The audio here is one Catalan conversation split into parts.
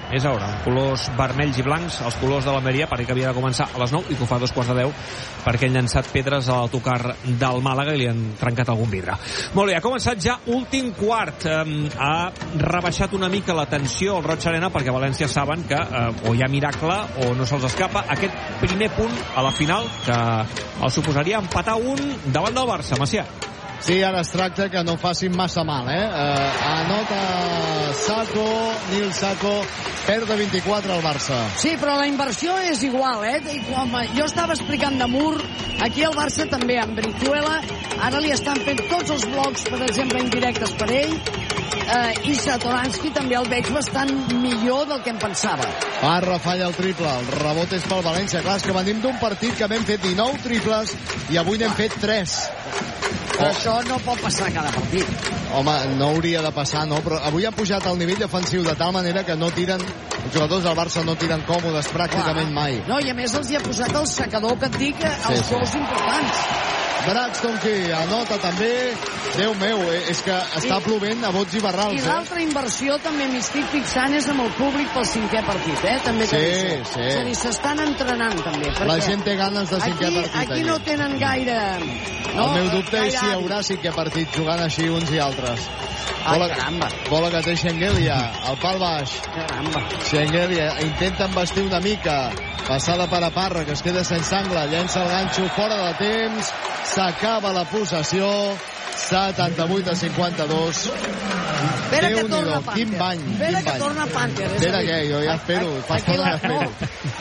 és a veure, colors vermells i blancs, els colors de l'Almeria, perquè havia de començar a les 9 i que ho fa a 2:15 perquè han llançat pedres a l'autocar del Màlaga i li han trencat algun vidre. Molt bé, ha començat ja últim quart. Ha rebaixat una mica la tensió al Roig Arena perquè València saben que o hi ha miracle o no se'ls escapa aquest primer punt a la final que els suposaria empatar un davant del Barça. Macià. Sí, ara es tracta que no facin massa mal, anota Nil Sako, perd de 24 al Barça. Sí, però la inversió és igual, I com jo estava explicant de Mur, aquí al Barça també, amb Brizuela, ara li estan fent tots els blocs, per exemple, indirectes per ell, i Satoransky també el veig bastant millor del que em pensava. Parra falla el triple, el rebot és pel València. Clar, és que venim d'un partit que vam fet 19 triples i avui n'hem fet 3. Però això no pot passar cada partit. Home, no hauria de passar, no? Però avui han pujat el nivell defensiu de tal manera que no tiren, els jugadors del Barça no tiren còmodes pràcticament mai. No, i a més els hi ha posat el secador que et dic, els gols importants. Braxton que anota també. Déu meu, és que està plovent a bots i barrals. I l'altra inversió també m'hi estic fixant és amb el públic pel 5è partit, també sí. És a dir, s'estan entrenant també. La gent té ganes de 5è partit. Aquí no tenen gaire... El meu dubte és si hi haurà 5è partit jugant així uns i altres. Bola que té Schengelia, al pal baix. Caramba. Schengelia intenta embestir una mica. Passada per a Parra, que es queda sense angle. Llença el ganxo fora de temps. S'acaba la possessió. 78-52. Espera que torna Panther. Quin bany. Que torna Panther. Espera què? Jo ja espero. Fa estona que espero.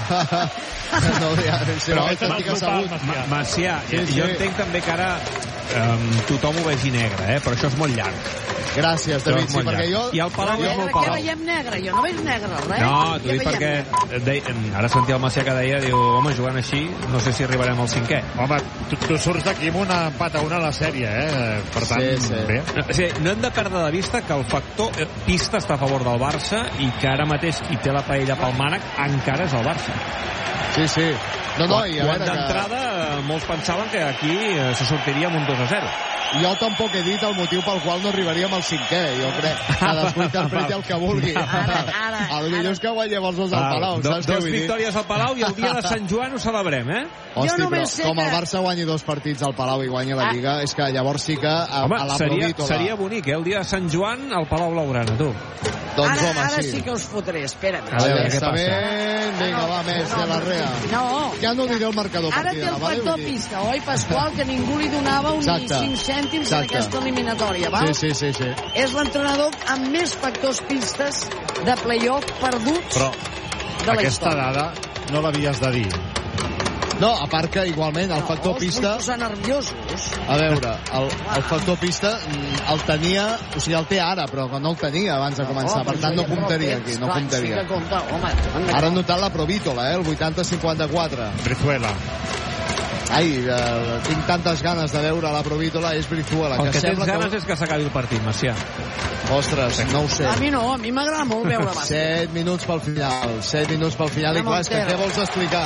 Però estic assegut. Macià, jo entenc també que ara tothom ho vegi negre, però això és molt llarg. Gràcies, David. Sí, perquè jo... I el Palau és molt Palau. Què veiem negre? Jo no veig negre, res. No, t'ho dic perquè ara sentia el Macià que deia, diu, home, jugant així no sé si arribarem al 5è. Home, tu surts d'aquí amb una empat a una a la sèrie, Per tant, bé. Sí, no hem de perdre de vista que el factor pista està a favor del Barça i que ara mateix qui té la paella pel mànec encara és el Barça. Sí. Quan d'entrada molts pensaven que aquí se sortiria amb un 2-0. Jo tampoc he dit el motiu pel qual no arribaríem al 5è. Jo crec que cadascú interpreti el que vulgui. El millor és que guanyem els dos al Palau. Dos victòries al Palau i el dia de Sant Joan ho celebrem, Hosti, però com el Barça guanyi 2 partits al Palau i guanyi la Lliga, és que llavors sí que a la Provítola... Seria bonic, el dia de Sant Joan al Palau Blaugrana, tu. Doncs home, ara sí que us fotré, espera't. A veure què passa. Vinga, va, més de la Rea. No. Ja no diré el marcador. Ara té el factor pista, oi, Pasqual, que ningú li donava uns 5 cèntims en aquesta eliminatòria, val? Sí. És l'entrenador amb més factors pistes de play-off perduts de la història. Però aquesta dada no l'havies de dir. No, a part que igualment el factor pista... No, els vull posar nerviosos. A veure, el factor pista el tenia, o sigui, el té ara, però no el tenia abans de començar. Per tant, no comptaria aquí, no comptaria. Ara han notat la Provítola, el 80-54. Brizuela. Ai, tinc tantes ganes de veure la Provítola, és Brizuela. El que tens ganes és que s'acabi el partit, Macià. Ostres, no ho sé. A mi no, a mi m'agrada molt veure bàsquet. 7 minuts pel final, i clar, és que què vols explicar?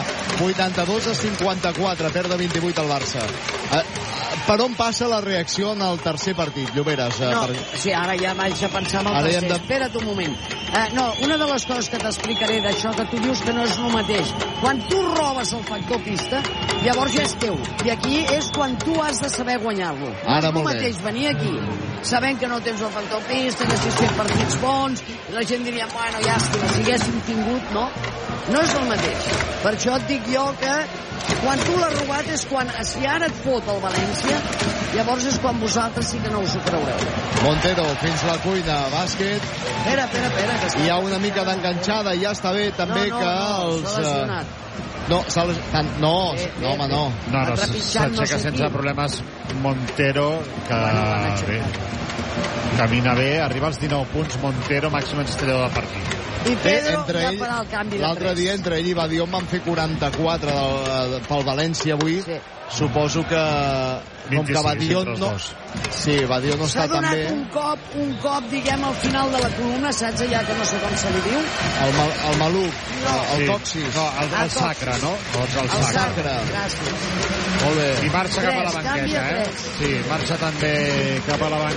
82-54, perd de 28 al Barça. Per on passa la reacció en el tercer partit, Lloberes? Sí, ara ja vaig a pensar en el tercer. Espera't un moment. No, una de les coses que t'explicaré d'això que tu dius que no és el mateix. Quan tu robes el factor pista, llavors ja és teu. I aquí és quan tu has de saber guanyar-lo. No és el mateix venir aquí sabent que no tens el factor pista, que si fem partits bons, i la gent diria, bueno, llàstima, si haguéssim tingut, no? No és el mateix. Per això et dic jo que quan tu l'has robat és quan, si ara et fot el València, llavors és quan vosaltres sí que no us ho creureu. Montero, fins la cuina, bàsquet. Espera. Hi ha una mica d'enganxada, i ja està bé també que els... s'ha lesionat. Home, no. S'aixeca sense problemes Montero, que bé, camina bé, arriba als 19 punts. Montero, màxim estrella del partit. I Pedro ja farà el canvi de 3. L'altre dia entre ell i Badió van fer 44 pel València avui. Suposo que com que Badió no... Sí, Badió no està tan bé. S'ha donat un cop, diguem, al final de la columna, saps allà que no sé com se li diu? El maluc, el còccix. No, el sacre, no? El sacre. Gràcies. Molt bé. I marxa cap a la banqueta, Sí, marxa també cap a la banqueta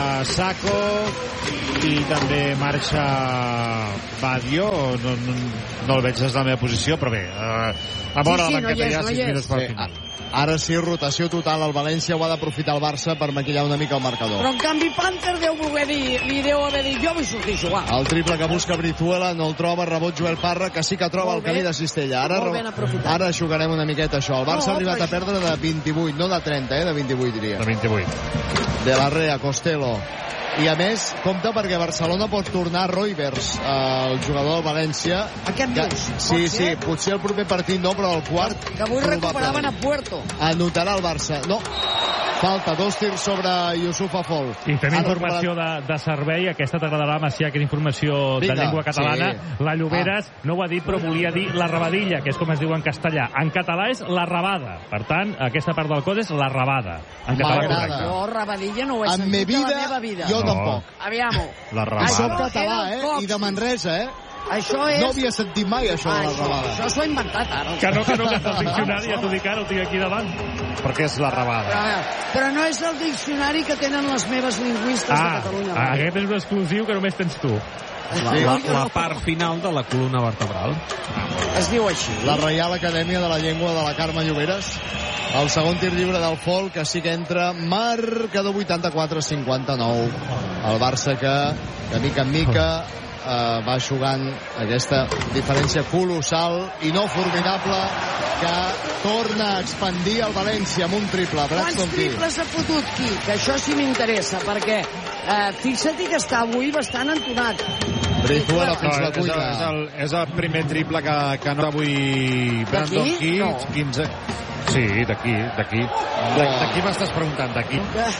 Sako i també marxa Badio. No el veig des de la meva posició, però bé, a vora la banqueta ja 6 minuts per final. Ara sí, rotació total. El València ho ha d'aprofitar el Barça per maquillar una mica el marcador. Però en canvi Panther li deu haver dit jo vull sortir a jugar. El triple que busca Brizuela no el troba, rebot Joel Parra, que sí que troba el camí de Cistella. Ara jugarem una miqueta això. El Barça ha arribat a perdre de 28, no de 30, de 28 diria. De 28. De la Rea, Costello. I a més, compte perquè Barcelona pot tornar Roivers, el jugador del València. Aquest dius? Sí, potser el proper partit no, però el quart... Que avui recuperaven a Puerto. Anotarà el Barça. No, falta 2 tirs sobre Yusuf Afol. I fem informació de servei, aquesta t'agradarà, Macià, que és informació de llengua catalana. Sí. La Lloberes no ho ha dit, però volia dir la rabadilla, que és com es diu en castellà. En català és la rabada. Per tant, aquesta part del codi és la rabada. En català correcte. Jo rabadilla no ho he sentit a la meva vida. Jo tampoc. Aviam-ho. La rabada. Soc català, i de Manresa, Això és... No havia sentit mai això de la rabada. Això s'ho ha inventat ara. Que no, que és el diccionari, ja t'ho dic ara, ho tinc aquí davant. Perquè és la rabada. Però no és el diccionari que tenen les meves lingüistes de Catalunya. Aquest és un exclusiu que només tens tu. La part final de la columna vertebral. Es diu així. La Reial Acadèmia de la Llengua de la Carme Lloberes. El segon tir lliure del Fol, que sí que entra, marcador 84-59. El Barça que de mica en mica va jugant aquesta diferència colossal i no formidable, que torna a expandir el València amb un triple. Quants triples ha fotut qui? Que això sí m'interessa, perquè fixa't que està avui bastant entonat. Brizuela fins la cuina. És el primer triple que no avui Brandon Keats, 15... Sí, d'aquí. D'aquí m'estàs preguntant, d'aquí.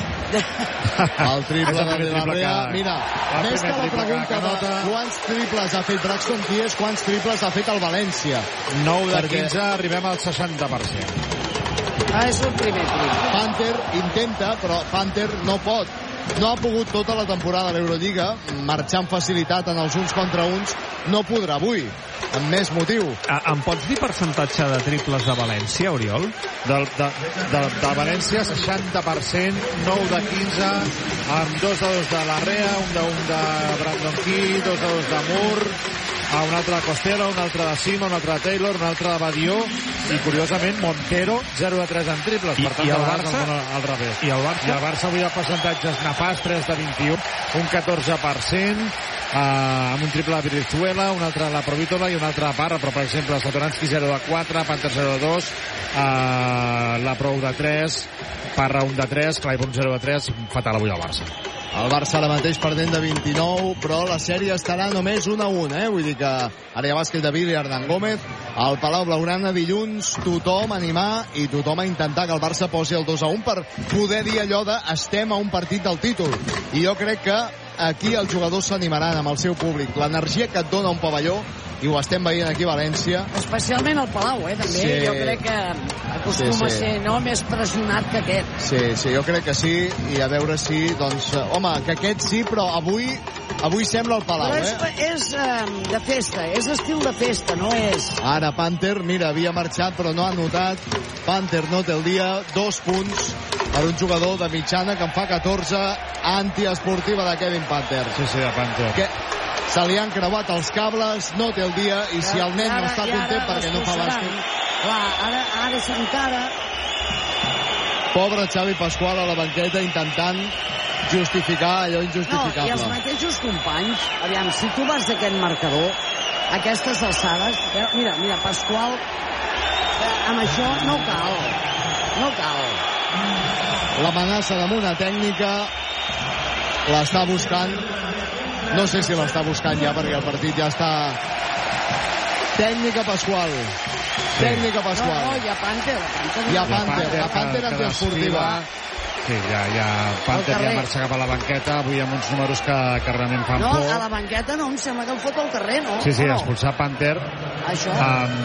El triple de Villarrea. Mira, més que la pregunta de quants triples ha fet Braxton Keats, quants triples ha fet el València. 9 de 15, arribem al 60%. És el primer triple. Panther intenta, però Panther no pot. No ha pogut tota la temporada a l'Eurolliga, marxar amb facilitat en els uns contra uns, no podrà avui, amb més motiu. Em pots dir percentatge de triples de València, Oriol? De València, 60%, 9 de 15, amb 2 de 2 de Larrea, 1 de 1 de Brandon Key, 2 de 2 de Moore, un altre de Costello, un altre de Sima, un altre de Taylor, un altre de Badió, i curiosament Montero 0 de 3 en triples. Per tant, el Barça al revés. I el Barça avui ha percentatges nefast, 3 de 21, un 14%, amb un triple de Brizuela, un altre de la Provítola i un altre de Parra, però per exemple Satoransky 0 de 4, Panther 0 de 2, la Prou de 3, Parra 1 de 3, Clyburn 0 de 3, fatal avui al Barça. El Barça ara mateix perdent de 29, però la sèrie estarà només 1-1, Vull dir que àrea bàsquet de Billy Hernán Gómez, al Palau Blaugrana dilluns, tothom a animar i tothom a intentar que el Barça posi el 2-1 per poder dir allò de estem a un partit del títol. I jo crec que aquí els jugadors s'animaran amb el seu públic. L'energia que et dona un pavelló, i ho estem veient aquí a València. Especialment al Palau, també. Sí. Jo crec que acostuma a ser més pressionat que aquest. Sí, jo crec que sí, i a veure si, doncs, home, que aquest sí, però avui sembla el Palau, Però és de festa, és estil de festa, no és... Ara Panther, mira, havia marxat, però no ha anotat. Panther no té el dia, 2 punts per un jugador de mitjana que en fa 14, antiesportiva de Kevin Panther. Sí, de Panther. Que se li han creuat els cables, no té el dia, i si el nen no està content perquè no fa bàsquet... Clar, ara s'encara... Pobre Xavi Pasqual a la banqueta intentant justificar allò injustificable. No, i els mateixos companys, aviam, si tu vas d'aquest marcador, aquestes alçades, mira, Pasqual, amb això no cal. L'amenaça damunt a tècnica, l'està buscant, no sé si l'està buscant ja, perquè el partit ja està... Tècnica Pasqual. Tècnica Pasqual. No, hi ha Panther. La Panther antiesportiva. Sí, Panther ja marxa cap a la banqueta, avui amb uns números que realment fan por. No, a la banqueta no, em sembla que el fot al carrer, no? Sí, expulsar Panther. Això.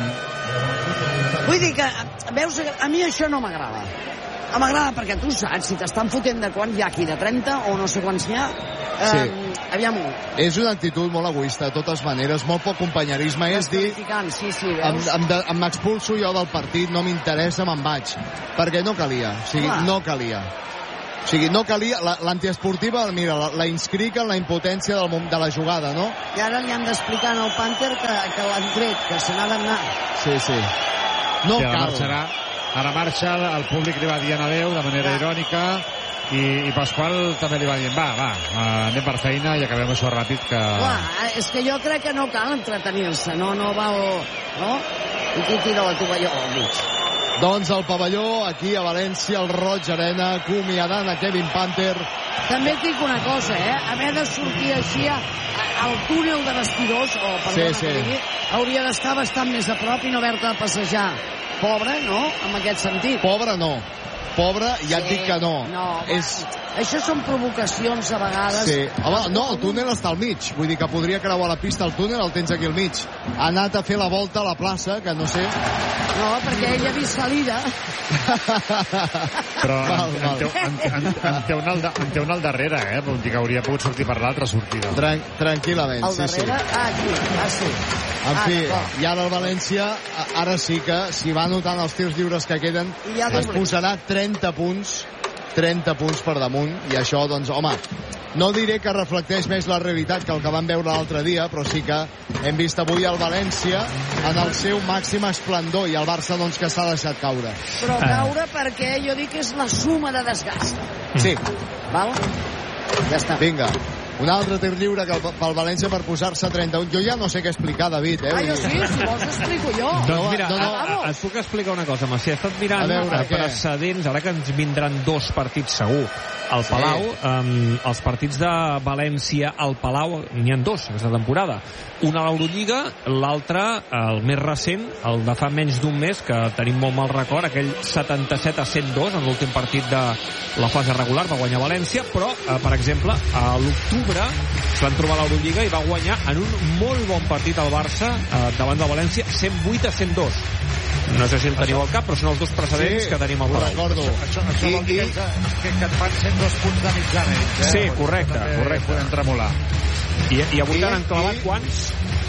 Vull dir que, veus, a mi això no m'agrada. M'agrada perquè tu saps, si t'estan fotent de quants hi ha aquí, de 30 o no sé quants n'hi ha, aviam-ho. És una actitud molt egoista, de totes maneres, molt poc companyerisme, és dir, sí, veus? m'expulso jo del partit, no m'interessa, me'n vaig, perquè no calia, no calia. O sigui, no calia... L'antiesportiva, mira, la inscric en la impotència de la jugada, no? I ara li han d'explicar al Panther que l'han tret, que se n'ha d'anar. Sí. No cal. Ara marxa, el públic li va dient adeu de manera irònica i Pasqual també li va dient va, anem per feina i acabem això ràpid que... Clar, és que jo crec que no cal entretenir-se, no val... No? I qui tira la tovalló al mig? Doncs el pavelló, aquí a València, el Roig Arena, acomiadant a Kevin Panther. També et dic una cosa, haver de sortir així al túnel de vestidors, hauria d'estar bastant més a prop i no haver-te de passejar. Pobre, no?, en aquest sentit. Pobre no. Pobre, ja et dic que no. Això són provocacions a vegades. Sí. Home, no, el túnel està al mig. Vull dir que podria creuar la pista al túnel, el tens aquí al mig. Ha anat a fer la volta a la plaça, que no sé... No, perquè ell ha vist salida. Però en té un al darrere, Vull dir que hauria pogut sortir per l'altra sortida. Tranquil·lament, sí. El darrere? Aquí, sí. En fi, i ara el València, ara sí que, si va anotant els tirs lliures que queden, es posarà 30 punts per damunt, i això, doncs, home, no diré que reflecteix més la realitat que el que vam veure l'altre dia, però sí que hem vist avui el València en el seu màxim esplendor, i el Barça, doncs, que s'ha deixat caure. Però caure perquè jo dic que és la suma de desgast. Sí. Val? Ja està. Vinga. Un altre tir lliure pel València per posar-se 31. Jo ja no sé què explicar, David. Jo sí, si vols explico jo. Doncs mira, et puc explicar una cosa, Macià. He estat mirant precedents, ara que ens vindran 2 partits segur al Palau. Els partits de València al Palau n'hi ha 2 aquesta temporada. Un a l'Eurolliga, l'altre, el més recent, el de fa menys d'un mes, que tenim molt mal record, aquell 77-102 en l'últim partit de la fase regular, va guanyar València, però, per exemple, a l'octubre es van trobar a l'Eurolliga i va guanyar en un molt bon partit al Barça davant de València, 108-102. No sé si el teniu al cap, però són els 2 precedents que tenim al Palau. Recordo. Això vol dir que et fan 102 punts de mitjana. Sí, correcte. Podem tremolar. I avui t'han enclavat quants?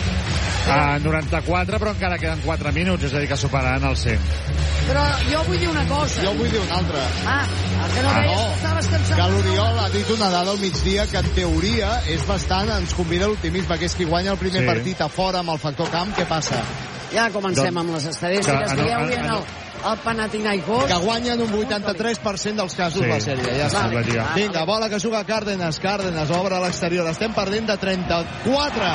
94, però encara queden 4 minuts, és a dir, que superaran el 100. Però jo vull dir una cosa. Jo vull dir una altra. Que no deies que estaves cansat. Que l'Oriol ha dit una dada al migdia que en teoria és bastant, ens convida a l'optimisme, que és qui guanya el primer partit a fora amb el factor camp. Què passa? Ja comencem amb les estadístiques que ja avui en el Panathinaikos, que guanyen un 83% dels casos la sèrie. Ja està. Vinga, bola que juga Cárdenas obre a l'exterior, estem perdent de 34.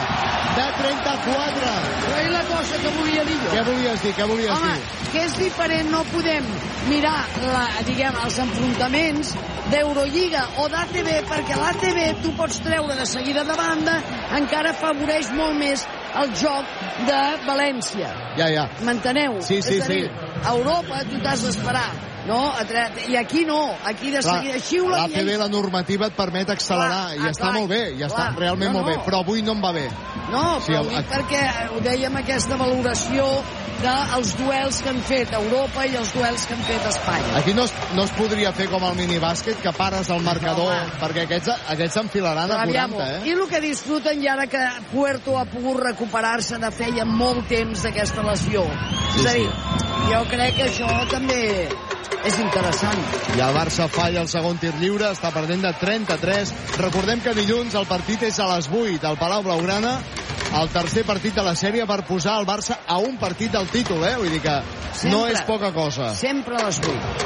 Però és la cosa que volia dir jo. Què volies dir? Home, que és diferent, no podem mirar els enfrontaments d'Eurolliga o d'ACB, perquè l'ACB tu pots treure de seguida de banda, encara afavoreix molt més el joc de València. Ja. M'enteneu? Sí. A Europa tu t'has d'esperar, no? I aquí no, aquí de seguida xiula. L'ACB, la normativa et permet accelerar, i està molt bé, està realment molt bé, però avui no em va bé. No, però dic perquè ho dèiem, aquesta valoració dels duels que han fet Europa i els duels que han fet Espanya. Aquí no es podria fer com el minibàsquet, que pares el marcador, perquè aquests s'enfilaran a 40, I el que disfruten, i ara que Puerto ha pogut recuperar-se de feia molt temps d'aquesta lesió. És a dir, jo crec que això també és interessant. I el Barça falla el segon tir lliure, està perdent de 33. Recordem que dilluns el partit és a les 8 al Palau Blaugrana, el tercer partit de la sèrie per posar el Barça a un partit del títol, Vull dir que no és poca cosa. Sempre a les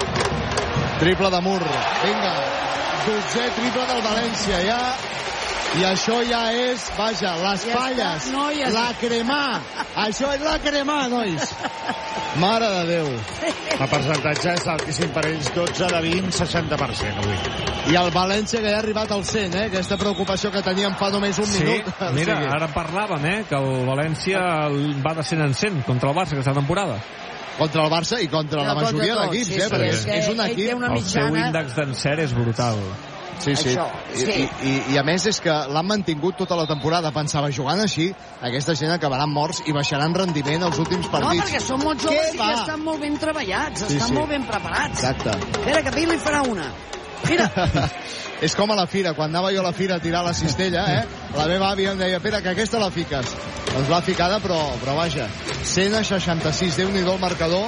8. Triple de Mur. Vinga, 12è triple del València, ja. I això ja és, vaja, les falles, la cremar. Això és la cremar, nois. Mare de Déu. El percentatge és altíssim per ells, 12 de 20, 60% avui. I el València que ja ha arribat al 100, Aquesta preocupació que teníem fa només un minut. Mira, ara parlàvem, que el València va de 100 en 100 contra el Barça aquesta temporada. Contra el Barça i contra la majoria d'equips, perquè és un equip... El seu índex d'encert és brutal. Sí. I a més és que l'han mantingut tota la temporada. Pensava, jugant així, aquesta gent acabaran morts i baixaran rendiment els últims partits. No, perquè són molt joves i que estan molt ben treballats, estan molt ben preparats. Exacte. Espera, que Pili farà una. Mira. És com a la fira, quan anava jo a la fira a tirar la cistella, la meva àvia em deia, espera, que aquesta la fiques. Doncs l'ha ficada, però vaja, 166, Déu-n'hi-do el marcador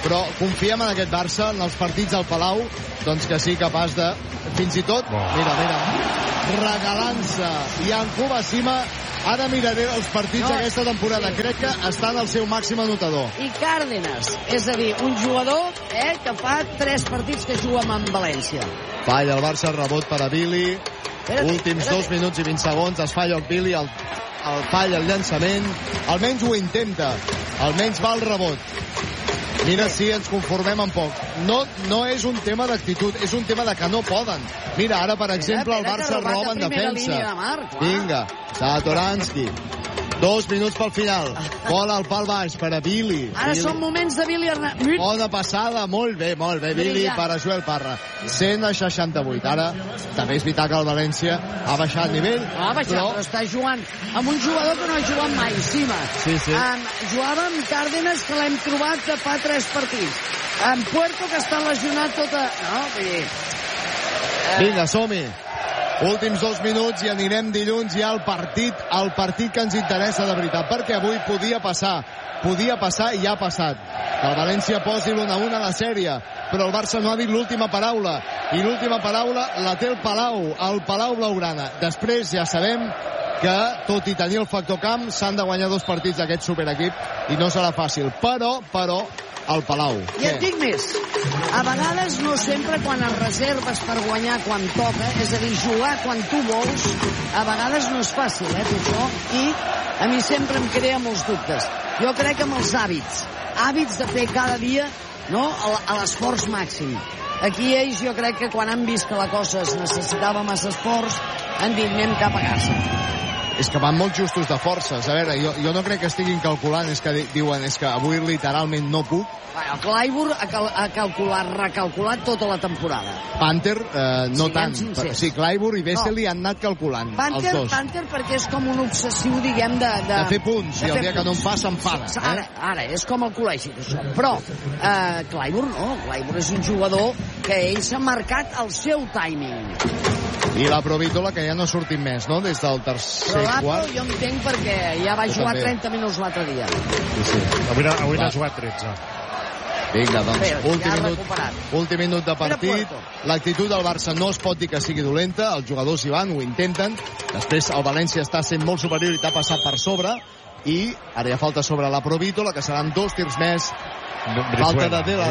però confiem en aquest Barça, en els partits al Palau, doncs que sigui capaç de, fins i tot, mira, regalant-se Yankuba Basima. Ara miraré els partits d'aquesta temporada. Crec que està en el seu màxim anotador. I Cárdenas, és a dir, un jugador que fa 3 partits que juga amb València. Falla el Barça, rebot per a Billy. Últims 2 minuts i 20 segons. Es falla el Billy, el falla el llançament. Almenys ho intenta. Almenys va el rebot. Mira si ens conformem amb poc. No és un tema d'actitud, és un tema de que no poden. Mira, ara, per exemple, el Barça roba en defensa. Vinga, Satoransky. 2 minuts pel final. Bola al pal baix per a Billy. Ara són moments de Billy Hernández. Bona passada, molt bé. Billy per a Joel Parra. 168. Ara també és veritat que el València ha baixat nivell. No ha baixat, però està jugant amb un jugador que no ha jugat mai, Sima. Sí. Jugava amb Cárdenas, que l'hem trobat que fa 3 partits. Amb Puerto, que està lesionat tota... No, vinga, som-hi. Últims 2 minuts i anirem dilluns ja al partit que ens interessa de veritat, perquè avui podia passar i ja ha passat. Que el València posi l'1-1 a la sèrie, però el Barça no ha dit l'última paraula, i l'última paraula la té el Palau Blaugrana. Després ja sabem que, tot i tenir el factor camp, s'han de guanyar 2 partits d'aquest superequip i no serà fàcil, però al Palau. I et dic més, a vegades no sempre quan es reserves per guanyar quan toca, és a dir, jugar quan tu vols, a vegades no és fàcil, tot això, i a mi sempre em crea molts dubtes. Jo crec que amb els hàbits de fer cada dia, no?, a l'esforç màxim. Aquí ells, jo crec que quan han vist que la cosa es necessitava massa esforç, han dit, anem cap a casa. És que van molt justos de forces. A veure, jo no crec que estiguin calculant, és que diuen, és que avui literalment no puc. El Clyburn ha recalculat tota la temporada. Panther, no tant. Sí, Clyburn i Vesely han anat calculant, els dos. Panther perquè és com un obsessiu, diguem, de fer punts, i el dia que no en fa, s'enfada. Ara, és com el col·legi, això. Però Clyburn no, Clyburn és un jugador que ell s'ha marcat el seu timing. I la Provítola, que ja no ha sortit més, no?, des del tercer quart. Jo entenc perquè ja va jugar 30 minuts l'altre dia. Sí. Avui n'ha jugat 13. Vinga, doncs, últim minut de partit. L'actitud del Barça no es pot dir que sigui dolenta, els jugadors hi van, ho intenten. Després el València està sent molt superior i t'ha passat per sobre. I ara ja falta sobre la Provítola, que seran 2 tirs més. Falta de Dela.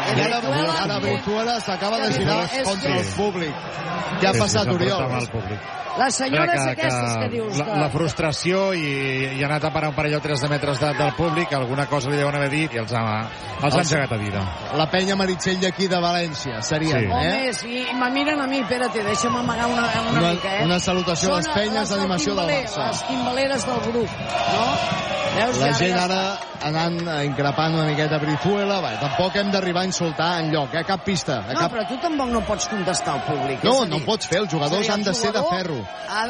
Ara Brizuela s'acaba de girar contra el públic. Què ha passat, Oriol? Les senyores aquestes que dius. La frustració i ha anat a parar un parell o 3 de metres del públic, alguna cosa li deuen haver dit i els han engegat a dir. La penya Meritxell d'aquí de València seria, Home, sí, me miren a mi, espérate, deixa'm amagar una mica, Una salutació a les penyes d'animació del Barça. Les timbaleres del grup, no? La gent ara anant increpant una miqueta Brizuela. Tampoc hem d'arribar a insultar enlloc, cap pista. No, però tu tampoc no pots contestar al públic. No pots fer, els jugadors han de ser de ferro. Ha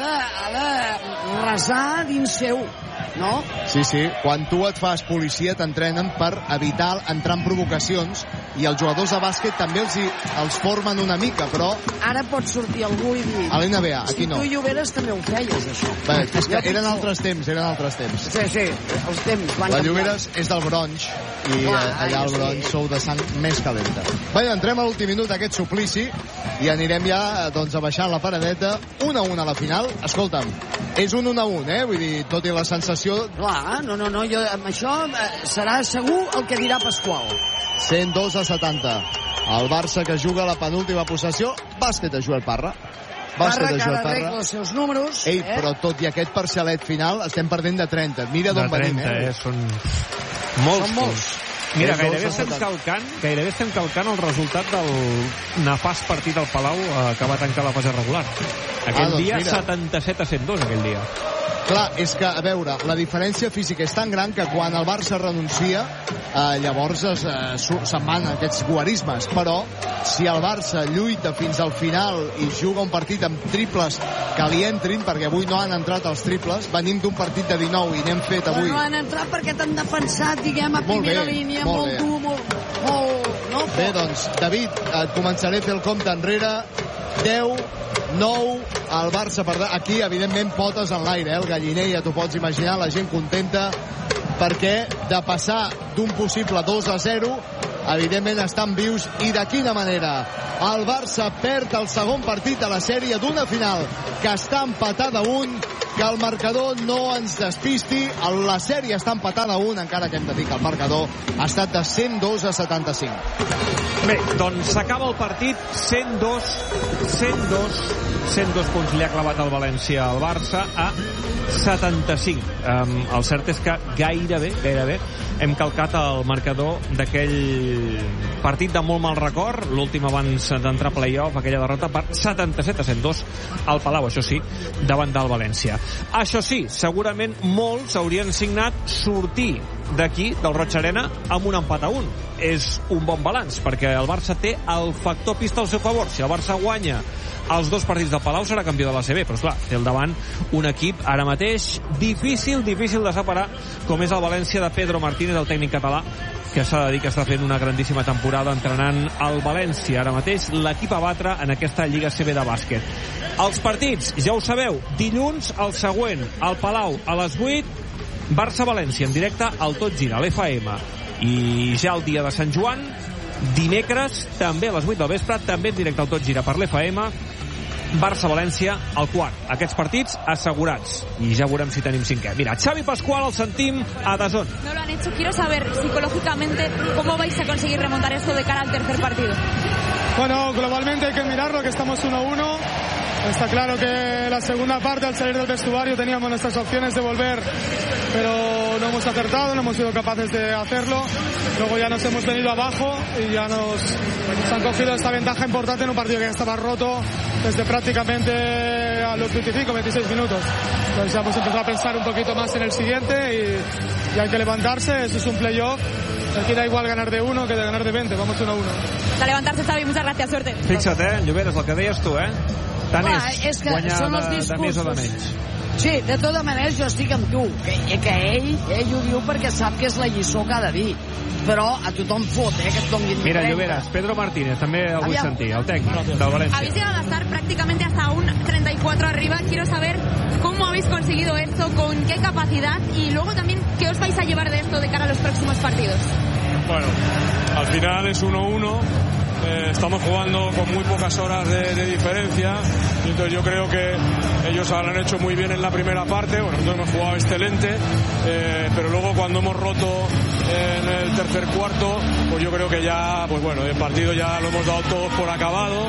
de resar dins seu, no? Sí, quan tu et fas policia t'entrenen per evitar entrar en provocacions, i els jugadors de bàsquet també els formen una mica, però... Ara pot sortir algú i dir... A l'NBA, aquí no. Si tu i Lloberes també ho feies, això. És que eren altres temps. Sí, els temps van canviar. La Lloberes és del Bronx, i allà al Bronx sou de sang més calenta. Bé, entrem a l'últim minut d'aquest suplici, i anirem ja, doncs, a baixar la paradeta. 1-1 a la final. Escolta'm, és un 1-1, vull dir, tot i la sensació... Clar, no, jo, amb això serà segur el que dirà Pasqual. 102-70. El Barça que juga la penúltima possessió. Bàsquet de Joel Parra. Parra que ara arregla els seus números. Però tot i aquest parcialet final estem perdent de 30. Mira d'on venim, Són molts. Mira, gairebé estem calcant el resultat del nefast partit al Palau que va tancar la fase regular. Aquell dia, 77-102, aquell dia. Clar, és que, a veure, la diferència física és tan gran que quan el Barça renuncia, llavors se'n van aquests guarismes. Però si el Barça lluita fins al final i juga un partit amb triples que li entrin, perquè avui no han entrat els triples, venim d'un partit de 19 i n'hem fet avui... No han entrat perquè t'han defensat, diguem, a primera línia, molt dur, molt... Bé, doncs, David, et començaré a fer el compte enrere. 10, 9, el Barça perdrà. Aquí, evidentment, potes en l'aire, el galliner, ja t'ho pots imaginar, la gent contenta, perquè de passar d'un possible 2-0 evidentment estan vius, i de quina manera. El Barça perd el segon partit de la sèrie d'una final que està empatada a 1, que el marcador no ens despisti. La sèrie està empatada a 1, encara que hem de dir que el marcador ha estat de 102 a 75. Bé, doncs s'acaba el partit 102 punts li ha clavat el València al Barça a 75. El cert és que gairebé hem calcat el marcador d'aquell partit de molt mal record, l'últim abans d'entrar a playoff, aquella derrota per 77 a 102 al Palau, això sí, davant del València. Això sí, segurament molts haurien signat sortir d'aquí, del Roig Arena, amb un empat a 1. És un bon balanç, perquè el Barça té el factor pista al seu favor. Si el Barça guanya els 2 partits del Palau, serà campió de la CB, però esclar, té al davant un equip ara mateix difícil de separar, com és el València de Pedro Martínez, el tècnic català, que s'ha de dir que està fent una grandíssima temporada entrenant el València. Ara mateix l'equip a batre en aquesta Lliga CB de bàsquet. Els partits, ja ho sabeu, dilluns el següent, al Palau a les 8, Barça-València en directe al Tot Gira, a l'FM. I ja el dia de Sant Joan, dimecres, també a les 8 del vespre, també en directe al Tot Gira per l'FM, Barça-València al quart. Aquests partits assegurats. I ja veurem si tenim 5è. Mira, Xavi Pascual el sentim a DAZN. No lo han hecho. Quiero saber psicológicamente cómo vais a conseguir remontar esto de cara al tercer partido. Bueno, globalmente hay que mirarlo, que estamos 1-1. Está claro que la segunda parte, al salir del vestuario, teníamos nuestras opciones de volver, pero no hemos acertado, no hemos sido capaces de hacerlo. Luego ya nos hemos venido abajo y ya nos han cogido esta ventaja importante en un partido que ya estaba roto desde prácticamente a los 25-26 minutos. Entonces ya hemos empezado a pensar un poquito más en el siguiente y hay que levantarse. Eso es un playoff. Aquí da igual ganar de 1 que de ganar de 20. Vamos 1-1. A levantarse, Xavi. Muchas gracias. Suerte. Fixa't, Lloberes, el que deies tu, Tant és que guanyar són els de més o de menys. Sí, de tota manera jo estic amb tu, que ell ho diu perquè sap que és la lliçó que ha de dir, però a tothom fot, que et donguin. Mira, Lloberes, Pedro Martínez, també el vull sentir, el tècnic del València. Habéis llegado a estar prácticamente hasta un 34 arriba. Quiero saber cómo habéis conseguido esto, con qué capacidad y luego también qué os vais a llevar de esto de cara a los próximos partidos. Bueno, al final es 1-1. Estamos jugando con muy pocas horas de diferencia, y entonces yo creo que ellos lo han hecho muy bien en la primera parte. Bueno, nosotros hemos jugado excelente, pero luego cuando hemos roto en el tercer cuarto, pues yo creo que ya, pues bueno, el partido ya lo hemos dado todos por acabado,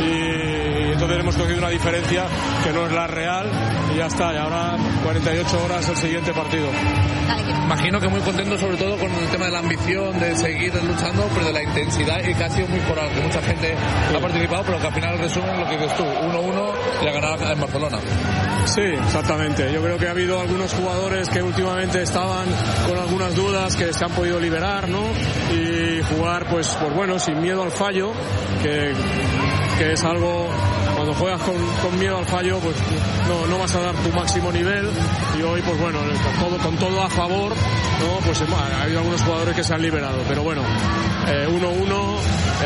y entonces hemos cogido una diferencia que no es la real, y ya está, y ahora 48 horas el siguiente partido. Imagino que muy contento sobre todo con el tema de la ambición, de seguir luchando, pero de la intensidad, y que ha sido muy coral, que mucha gente ha participado, pero que al final resumen lo que dices tú, 1-1 y a ganar en Barcelona. Sí, exactamente. Yo creo que ha habido algunos jugadores que últimamente estaban con algunas dudas que se han podido liberar, ¿no? Y jugar, pues bueno, sin miedo al fallo, que es algo, cuando juegas con miedo al fallo, pues no vas a dar tu máximo nivel, y hoy, pues bueno, con todo a favor, ¿no? Pues ha habido algunos jugadores que se han liberado, pero bueno, 1-1,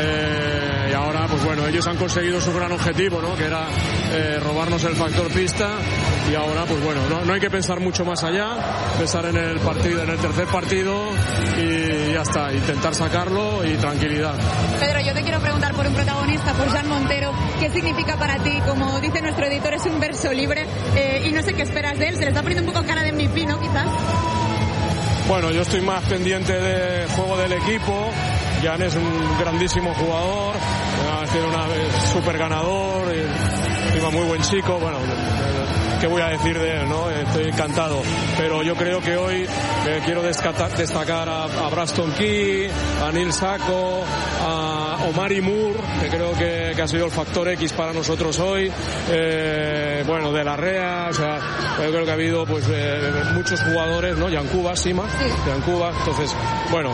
y ahora, pues bueno, ellos han conseguido su gran objetivo, ¿no? Que era robarnos el factor pista, y ahora, pues bueno, no hay que pensar mucho más allá, pensar en el partido, en el tercer partido, y ya está, intentar sacarlo y tranquilidad. Pedro, yo te quiero preguntar por un protagonista, por Jan Montero. ¿Qué significa para ti? Como dice nuestro editor, es un verso libre, y no sé qué esperas de él. Se le está poniendo un poco cara de MVP, ¿no? Quizás. Bueno, yo estoy más pendiente del juego del equipo. Jan es un grandísimo jugador, ha sido un súper ganador, y muy buen chico. Bueno, ¿qué voy a decir de él, no? Estoy encantado, pero yo creo que hoy quiero destacar a Braston Key, a Neil Sacco, a Omari Moore, que creo que ha sido el factor X para nosotros hoy, bueno, de la Rea, o sea, yo creo que ha habido pues muchos jugadores, ¿no? Yancuba, Sima, Yancuba, entonces, bueno,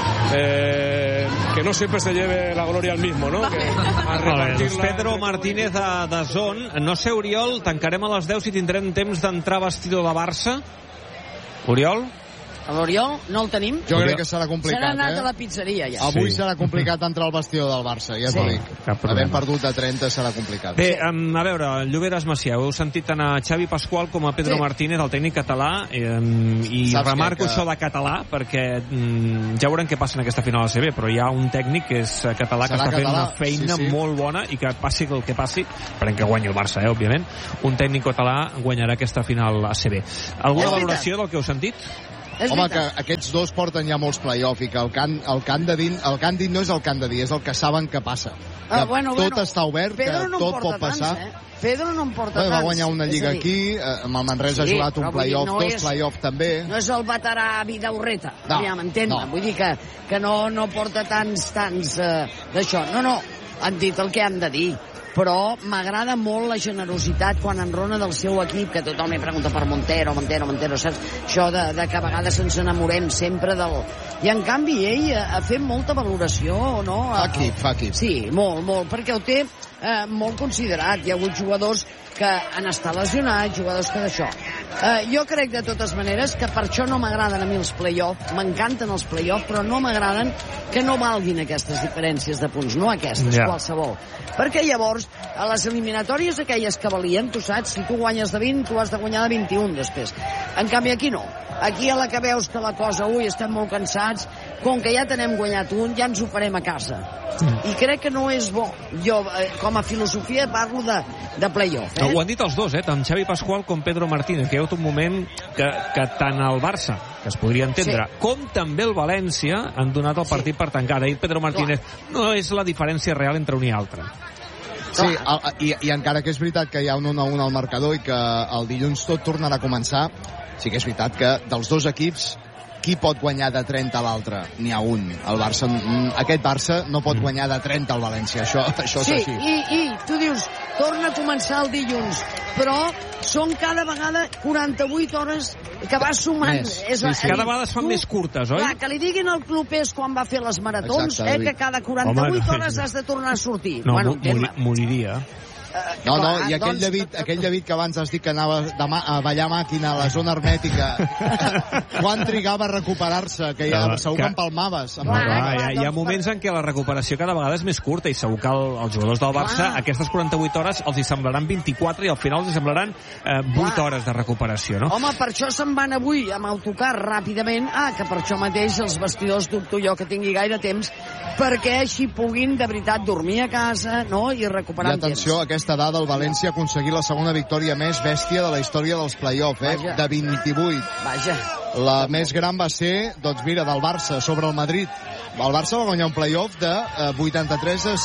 que no siempre se lleve la gloria al mismo, no? Que a repartir Pedro Martínez de DAZN. No sé, Oriol, tancarem a les 10 si tindrem temps d'entrar vestidor de Barça. Oriol? L'Oriol no el tenim? Jo crec que serà complicat, S'ha anat a la pizzeria, ja. Avui serà complicat entrar al vestidor del Barça, ja t'ho dic. Havent perdut de 30 serà complicat. Bé, a veure, Lloberes Macià, heu sentit tant a Xavi Pasqual com a Pedro Martínez, el tècnic català, i remarco això de català, perquè ja veurem què passa en aquesta final ACB, però hi ha un tècnic que és català, que està fent una feina molt bona, i que passi el que passi, esperem que guanyi el Barça, òbviament, un tècnic català guanyarà aquesta final ACB. Alguna valoració del que heu sentit? Home, que aquests dos porten ja molts play-off i que el que han dit no és el que han de dir, és el que saben que passa. Tot està obert, que tot pot passar. Pedro no en porta tants. Va guanyar una lliga aquí, amb el Manresa ha jugat un play-off, dos play-off també. No és el veterà Vidaurreta, ja m'entén. Vull dir que no porta tants d'això. No, han dit el que han de dir. Però m'agrada molt la generositat quan enrona del seu equip, que tothom li pregunta per Montero, saps? Això de que a vegades ens enamorem sempre del... I en canvi ell ha fet molta valoració, no? Fa equip. Sí, molt, perquè ho té molt considerat. Hi ha hagut jugadors que han estat lesionats, jugadors que d'això. Jo crec de totes maneres que per això no m'agraden a mi els play-off, m'encanten els play-off, però no m'agraden que no valguin aquestes diferències de punts, no aquestes, qualsevol. Perquè llavors, a les eliminatòries aquelles que valien, tu saps, si tu guanyes de 20, tu has de guanyar de 21 després. En canvi aquí no. Aquí a la que veus que la cosa, estem molt cansats, com que ja t'hem guanyat un, ja ens ho farem a casa. I crec que no és bo. Jo, com a filosofia, parlo de play-off. Ho han dit els dos, tant Xavi Pasqual com Pedro Martínez, que hi ha hagut un moment que tant el Barça, que es podria entendre, com també el València han donat el partit per tancar. Ha dit Pedro Martínez, no és la diferència real entre un i altre. Sí, i encara que és veritat que hi ha un 1-1 al marcador i que el dilluns tot tornarà a començar, sí que és veritat que dels dos equips qui pot guanyar de 30 a l'altre? N'hi ha un. Aquest Barça no pot guanyar de 30 al València. Això és així. I tu dius, torna a començar el dilluns, però són cada vegada 48 hores que vas sumant. Cada vegada es fan més curtes, oi? Clar, que li diguin al clubers quan va fer les maratons, que cada 48 hores has de tornar a sortir. No, moriria. No, i aquell David que abans has dit que anava a ballar màquina a la zona hermètica, quan trigava a recuperar-se, que ja segur que empalmaves. Hi ha moments en què la recuperació cada vegada és més curta i segur que els jugadors del Barça aquestes 48 hores els hi semblaran 24 i al final els hi semblaran 8 hores de recuperació, no? Home, per això se'n van avui amb autocar ràpidament, que per això mateix els vestidors dubto jo que tingui gaire temps, perquè així puguin de veritat dormir a casa, no?, i recuperar temps. I atenció, aquesta dada, el València ha aconseguit la segona victòria més bèstia de la història dels play-off, de 28. Vaja. La més gran va ser, doncs mira, del Barça sobre el Madrid. El Barça va guanyar un play-off de 83 a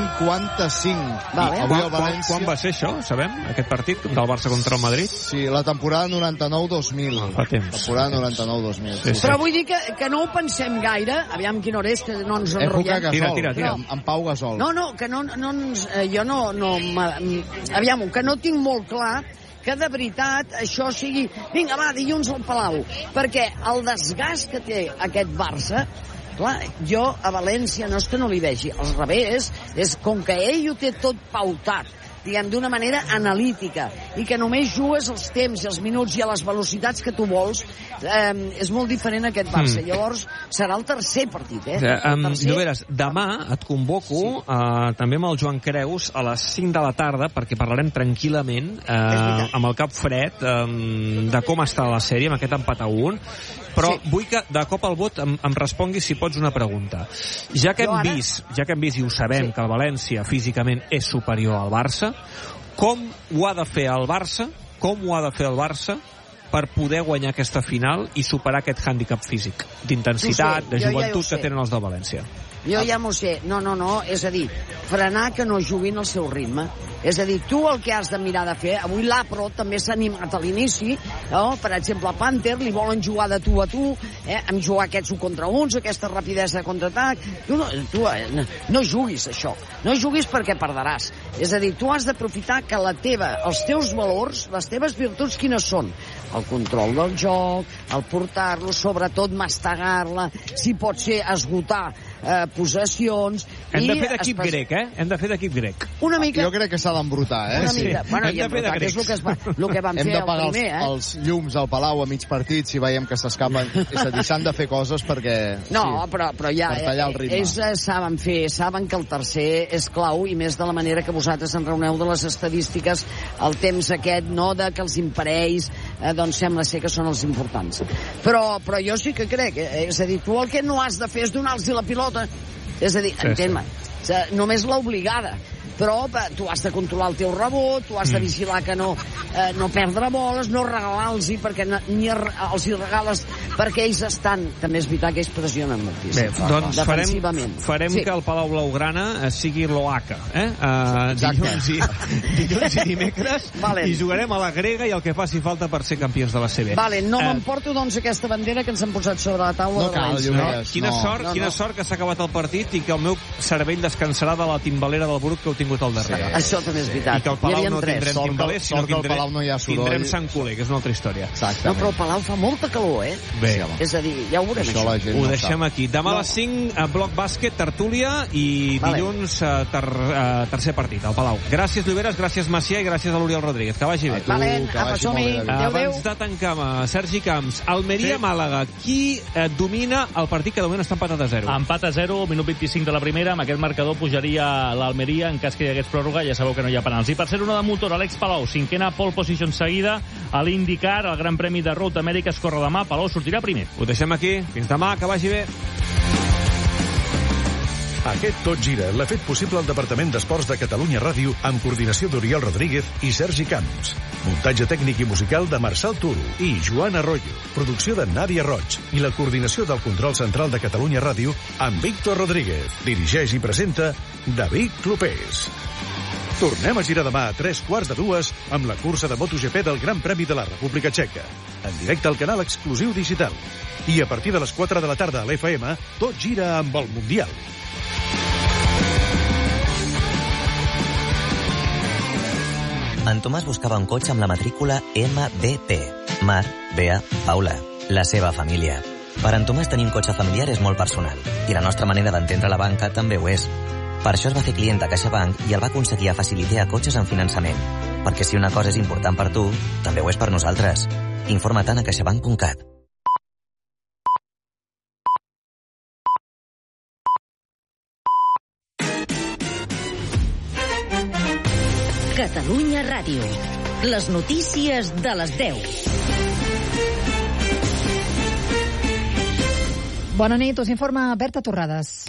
55. Avui el València... Quan va ser això, sabem, aquest partit del Barça contra el Madrid? Sí, la temporada 99-2000. Fa temps. Temporada 99-2000. Sí. Però vull dir que no ho pensem gaire, aviam quina hora és, que no ens enrotllem. Tira. En Pau Gasol. No, que no ens... Jo no... Aviam, que no tinc molt clar que de veritat això sigui... Vinga, va, dilluns al Palau. Perquè el desgast que té aquest Barça... Clar, jo a València no és que no li vegi, al revés, és com que ell ho té tot pautat, diguem, d'una manera analítica, i que només jugues els temps i els minuts i a les velocitats que tu vols, és molt diferent aquest Barça. Llavors, serà el tercer partit, Lloberes, demà et convoco també amb el Joan Creus a les 5 de la tarda, perquè parlarem tranquil·lament, amb el cap fred, de com està la sèrie, amb aquest empat a 1, però vull que de cop al vot em responguis, si pots, una pregunta. Ja que hem vist i ho sabem, que el València físicament és superior al Barça, com ho ha de fer el Barça per poder guanyar aquesta final i superar aquest hàndicap físic d'intensitat, de joventut que tenen els del València? Jo ja m'ho sé. No, és a dir, frenar que no juguin al seu ritme. És a dir, tu el que has de mirar de fer, avui l'Apro també s'ha animat a l'inici, no? Per exemple, a Panther li volen jugar de tu a tu, amb jugar aquests 1 contra 1, aquesta rapidesa de contraatac. Tu no juguis això, no juguis perquè perdràs. És a dir, tu has d'aprofitar que els teus valors, les teves virtuts, quines són? El control del joc, el portar-lo, sobretot mastegar-la, si pot ser esgotar possessions, Hem de fer d'equip grec, Hem de fer d'equip grec. Una mica... Jo crec que s'ha d'embrutar, Una mica. Bueno, i embrutar, que és el que van fer el primer, Hem de pagar els llums al Palau a mig partit si veiem que s'escapen. És a dir, s'han de fer coses perquè... No, però ja... Per tallar el ritme. Saben que el tercer és clau, i més de la manera que vosaltres en reuneu de les estadístiques, el temps aquest, no de que els imparells, doncs sembla ser que són els importants. Però jo sí que crec, és a dir, tu el que no has de fer és donar-los la pilota. És a dir, entén-me, només l'obligada. Però tu has de controlar el teu rebot, tu has de vigilar que no perdre boles, no regalar-los perquè ni els hi regales perquè ells estan... També és veritat que ells pressionen moltíssim. Bé, doncs farem que el Palau Blaugrana sigui l'Oaca, dilluns i dimecres, i jugarem a la grega i el que faci falta per ser campions de la CB. Vale, no m'emporto doncs aquesta bandera que ens han posat sobre la taula de València. Quina sort que s'ha acabat el partit i que el meu cervell descansarà de la timbalera del Bruc que heu tingut al darrere. Això també és veritat. I que al Palau no tindrem timbalers, sinó que tindrem Sant Culer, que és una altra història. No, però al Palau fa molta calor, Bé. És a dir, ja ho veurem, això. Ho deixem aquí. Demà a les 5, Bloc Bàsquet, tertúlia, i dilluns tercer partit, al Palau. Gràcies, Lloberes, gràcies, Macià, i gràcies a l'Oriol Rodríguez. Que vagi bé. Abans de tancar, Sergi Camps, Almeria-Màlaga. Qui domina el partit que de moment està empatat a 0? Empat a 0, minut 25 de la primera. Amb aquest marcador pujaria l'Almeria en cas que hi hagués pròrroga. Ja sabeu que no hi ha penals. I per ser una de motor, Àlex Palau, cinquena pole position seguida a l'IndyCar, el Gran Premi de Road America es corre demà. Palau sortirà primer. Ho deixem aquí. Fins demà, que vagi bé. Aquest Tot Gira l'ha fet possible el Departament d'Esports de Catalunya Ràdio amb coordinació d'Oriol Rodríguez i Sergi Camps. Muntatge tècnic i musical de Marçal Turo i Joan Arroyo. Producció de Nàdia Roig i la coordinació del control central de Catalunya Ràdio amb Víctor Rodríguez. Dirigeix i presenta David Clopés. Tornem a girar demà a 3:15 amb la cursa de MotoGP del Gran Premi de la República Txeca. En directe al canal exclusiu digital. I a partir de les 4 de la tarda a l'FM, tot gira amb el Mundial. En Tomàs buscava un cotxe amb la matrícula MBP. Mar, Bea, Paula. La seva família. Per en Tomàs tenir un cotxe familiar és molt personal. I la nostra manera d'entendre la banca també ho és. Per això es va fer client de CaixaBank i el va aconseguir a facilitar cotxes en finançament. Perquè si una cosa és important per tu, també ho és per nosaltres. Informa-te'n a caixabank.cat. Catalunya Ràdio. Les notícies de les 10. Bona nit, us informa Berta Torrades.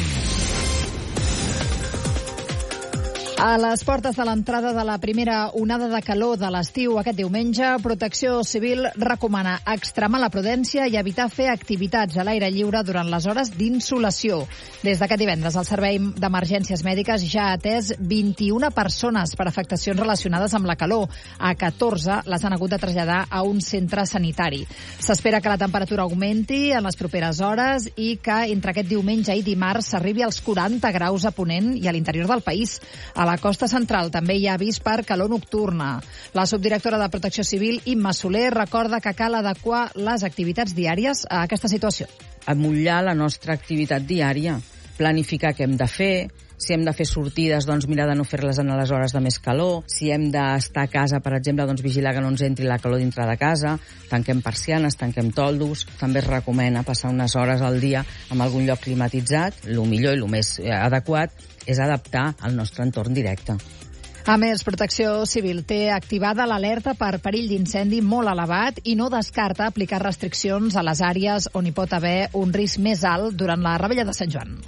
A les portes de l'entrada de la primera onada de calor de l'estiu aquest diumenge, Protecció Civil recomana extremar la prudència i evitar fer activitats a l'aire lliure durant les hores d'insolació. Des d'aquest divendres, el Servei d'Emergències Mèdiques ja ha atès 21 persones per afectacions relacionades amb la calor. A 14 les han hagut de traslladar a un centre sanitari. S'espera que la temperatura augmenti en les properes hores i que entre aquest diumenge i dimarts s'arribi als 40 graus a Ponent i a l'interior del país. A la costa central també hi ha avís per calor nocturna. La subdirectora de Protecció Civil, Imma Soler, recorda que cal adequar les activitats diàries a aquesta situació. Amollar la nostra activitat diària, planificar què hem de fer, si hem de fer sortides, doncs mirar de no fer-les en les hores de més calor, si hem d'estar a casa, per exemple, doncs vigilar que no ens entri la calor dintre de casa, tanquem persianes, tanquem toldos. També es recomana passar unes hores al dia en algun lloc climatitzat. El millor i el més adequat és adaptar al nostre entorn directe. A més, Protecció Civil té activada l'alerta per perill d'incendi molt elevat i no descarta aplicar restriccions a les àrees on hi pot haver un risc més alt durant la Revetlla de Sant Joan.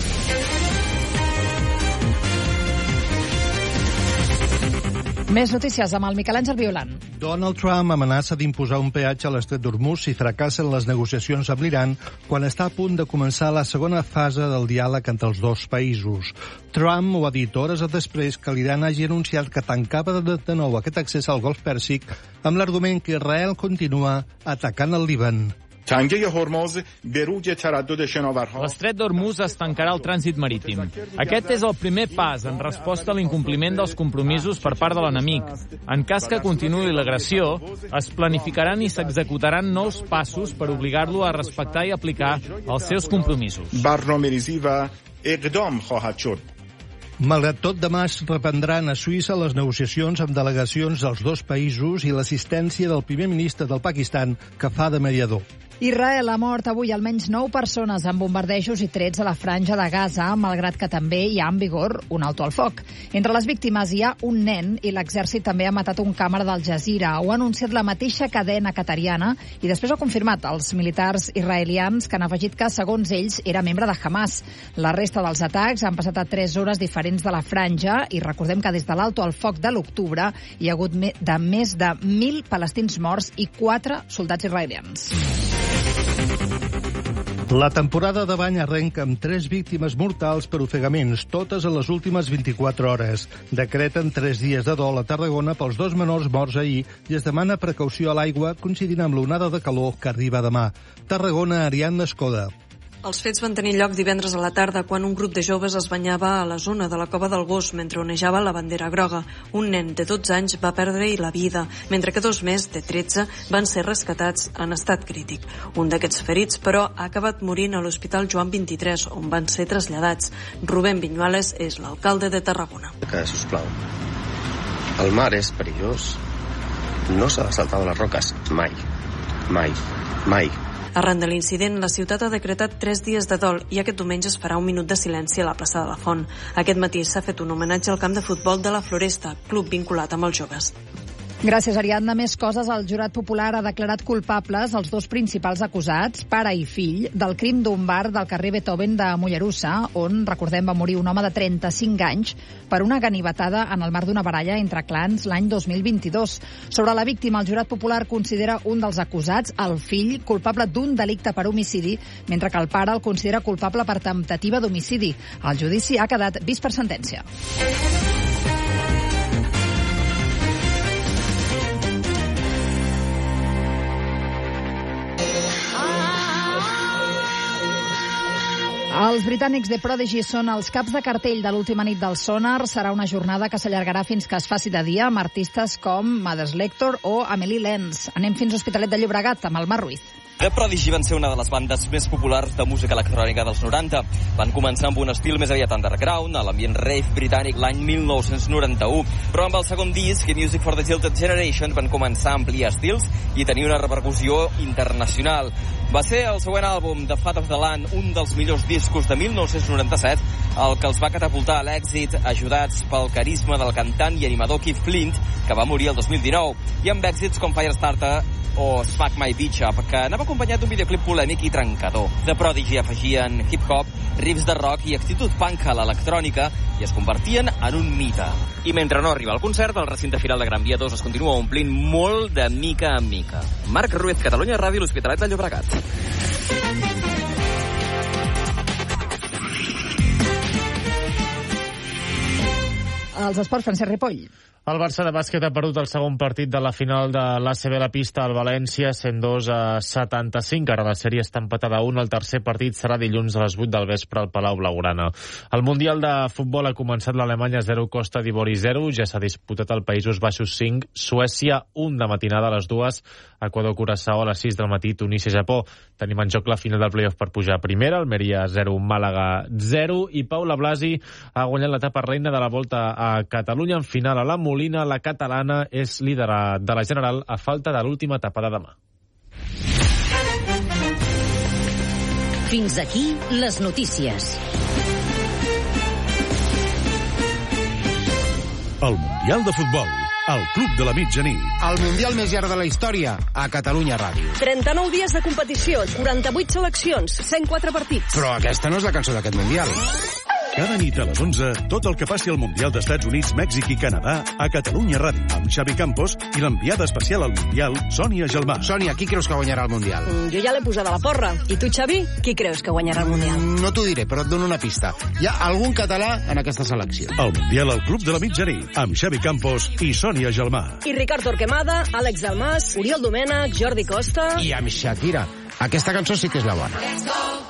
Més notícies amb el Miquel Àngel Violant. Donald Trump amenaça d'imposar un peatge a l'estret d'Hormuz si fracassen les negociacions amb l'Iran quan està a punt de començar la segona fase del diàleg entre els dos països. Trump ho ha dit hores després que l'Iran hagi anunciat que tancava de nou aquest accés al Golf Pèrsic amb l'argument que Israel continua atacant el Líban. L'estret d'Hormuz es tancarà el trànsit marítim. Aquest és el primer pas en resposta a l'incompliment dels compromisos per part de l'enemic. En cas que continuï l'agressió, es planificaran i s'executaran nous passos per obligar-lo a respectar i aplicar els seus compromisos. Malgrat tot, demà es reprendran a Suïssa les negociacions amb delegacions dels dos països i l'assistència del primer ministre del Pakistan, que fa de mediador. Israel ha mort avui almenys 9 persones amb bombardejos i trets a la franja de Gaza, malgrat que també hi ha en vigor un alto al foc. Entre les víctimes hi ha un nen i l'exèrcit també ha matat un càmera d'Al Jazeera. Ho ha anunciat la mateixa cadena qatariana i després ho ha confirmat els militars israelians, que han afegit que, segons ells, era membre de Hamas. La resta dels atacs han passat a 3 zones diferents de la franja i recordem que des de l'alto al foc de l'octubre hi ha hagut més de 1.000 palestins morts i 4 soldats israelians. La temporada de bany arrenca amb 3 víctimes mortals per ofegaments, totes en les últimes 24 hores. Decreten 3 dies de dol a Tarragona pels 2 menors morts ahir i es demana precaució a l'aigua coincidint amb l'onada de calor que arriba demà. Tarragona, Ariadna Escoda. Els fets van tenir lloc divendres a la tarda quan un grup de joves es banyava a la zona de la Cova del Gos mentre onejava la bandera groga. Un nen de 12 anys va perdre-hi la vida, mentre que 2 més, de 13, van ser rescatats en estat crític. Un d'aquests ferits, però, ha acabat morint a l'Hospital Joan 23, on van ser traslladats. Rubén Viñuales és l'alcalde de Tarragona. Sisplau, el mar és perillós. No s'ha de saltar de les roques. Mai. Mai. Mai. Arran de l'incident, la ciutat ha decretat 3 dies de dol i aquest diumenge es farà un minut de silenci a la plaça de la Font. Aquest matí s'ha fet un homenatge al camp de futbol de la Floresta, club vinculat amb els joves. Gràcies, Ariadna. Més coses. El jurat popular ha declarat culpables els 2 principals acusats, pare i fill, del crim d'un bar del carrer Beethoven de Mollerussa, on, recordem, va morir un home de 35 anys per una ganivetada en el marc d'una baralla entre clans l'any 2022. Sobre la víctima, el jurat popular considera un dels acusats, el fill, culpable d'un delicte per homicidi, mentre que el pare el considera culpable per temptativa d'homicidi. El judici ha quedat vist per sentència. Els britànics The Prodigy són els caps de cartell de l'última nit del Sonar. Serà una jornada que s'allargarà fins que es faci de dia amb artistes com Mothers Lector o Amelie Lenz. Anem fins a Hospitalet de Llobregat amb el Marc Ruiz. The Prodigy van ser una de les bandes més populars de música electrònica dels 90. Van començar amb un estil més aviat underground, a l'ambient rave britànic l'any 1991, però amb el segon disc, Music for the Jilted Generation, van començar a ampliar estils i tenir una repercussió internacional. Va ser el següent àlbum, The Fat of the Land, un dels millors discos de 1997, el que els va catapultar a l'èxit, ajudats pel carisma del cantant i animador Keith Flint, que va morir el 2019, i amb èxits com Firestarter o Smack My Bitch Up, que anava acompanyat d'un videoclip polèmic i trencador. The Prodigy afegien hip-hop, riffs de rock i actitud punk a l'electrònica i es convertien en un mite. I mentre no arriba el concert, el recinte firal de Gran Via 2 es continua omplint molt de mica en mica. Marc Ruiz, Catalunya Ràdio, l'Hospitalet de Llobregat. Els esports, Francesc Ripoll. El Barça de bàsquet ha perdut el segon partit de la final de l'ACB a la pista al València, 102-75. Ara la sèrie està empatada a 1. El tercer partit serà dilluns a les 8 del vespre al Palau Blaugrana. El Mundial de Futbol ha començat l'Alemanya 0, Costa d'Ivori 0. Ja s'ha disputat al Països Baixos 5, Suècia 1 de matinada a les 2, Equador-Curaçao a les 6 del matí, Tunísia-Japó. Tenim en joc la final del playoff per pujar a primera, Almeria 0, Màlaga 0, i Paula Blasi ha guanyat l'etapa reina de la Volta a Catalunya. En final a la Molina, la catalana és líder de la general a falta de l'última etapa de demà. Fins aquí les notícies. El Mundial de Futbol, al Club de la Mitjanit. El Mundial més llarg de la història, a Catalunya Ràdio. 39 dies de competició, 48 seleccions, 104 partits. Però aquesta no és la cançó d'aquest Mundial. Cada nit a les 11, tot el que passi al Mundial d'Estats Units, Mèxic i Canadà a Catalunya Ràdio, amb Xavi Campos i l'enviada especial al Mundial, Sònia Gelmà. Sònia, qui creus que guanyarà el Mundial? Jo ja l'he posat a la porra. I tu, Xavi, qui creus que guanyarà el Mundial? No t'ho diré, però et dono una pista. Hi ha algun català en aquesta selecció. El Mundial al Club de la Mitjanit, amb Xavi Campos i Sònia Gelmà. I Ricard Torquemada, Àlex Dalmas, Oriol Domènech, Jordi Costa... I amb Shakira. Aquesta cançó sí que és la bona.